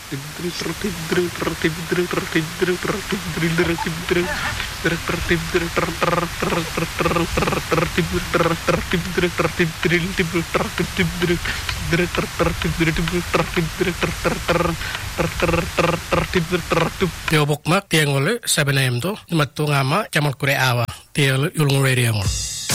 Tiobok mak tiang ole 7am to mattu ngama camal kure awa tiang ulung radio ngol.